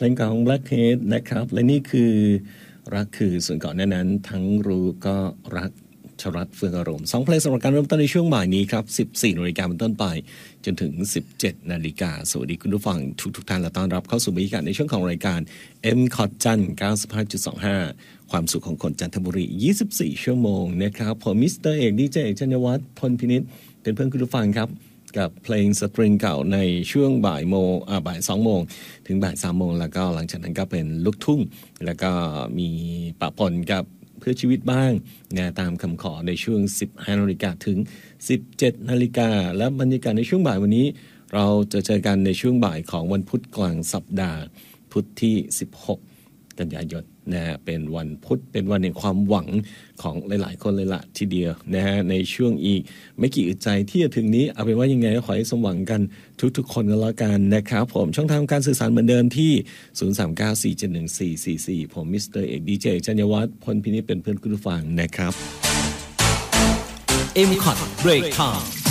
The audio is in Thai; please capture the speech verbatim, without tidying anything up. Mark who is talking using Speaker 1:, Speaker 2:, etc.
Speaker 1: ลงของ Blackhead นะครับและนี่คือรักคือส่วนก่อนหน้านั้นทั้งรู้ก็รักชรัตน์เฟื่องอารมณ์สองเพลงสำหรับการเริ่มต้นในช่วงบ่ายนี้ครับ สิบสี่นาฬิกาเป็นต้นไปจนถึง สิบเจ็ดนาฬิกาสวัสดีคุณผู้ฟังทุกทุกท่านและต้อนรับเข้าสู่บรรยากาศในช่วงของรายการ M คอร์ดจันทร์ เก้าสิบห้าจุดสองห้า ความสุขของคนจันทบุรียี่สิบสี่ชั่วโมงนะครับผมมิสเตอร์เอกดีเจชัญวัฒน์พลพินิจเป็นเพื่อนคุณผู้ฟังครับกับเพลงสตริงเก่าในช่วงบ่ายโมงอ่าบ่ายสองโมงถึงบ่ายสามโมงแล้วก็หลังจากนั้นก็เป็นลูกทุ่งแล้วก็มีปะปนกับเพื่อชีวิตบ้างนะตามคำขอในช่วง สิบห้านาฬิกาถึง สิบเจ็ดนาฬิกาและบรรยากาศในช่วงบ่ายวันนี้เราจะเจอกันในช่วงบ่ายของวันพุธกลางสัปดาห์พุธที่สิบหกกันยายนนะฮะเป็นวันพุธเป็นวันแห่งความหวังของหลายๆคนเลยละทีเดียวนะฮะในช่วงอีกไม่กี่อึดใจที่จะถึงนี้เอาเป็นว่ายังไงก็ขอให้สมหวังกันทุกๆคนกันแล้วกันนะครับผมช่องทางการสื่อสารเหมือนเดิมที่ ศูนย์ สาม เก้า สี่ เจ็ด หนึ่ง สี่ สี่ สี่ ผมมิสเตอร์เอกดีเจชัญวัฒน์พลพินิจเป็นเพื่อนคุณผู้ฟังนะครับ
Speaker 2: เอ็ม คอร์ด Break Time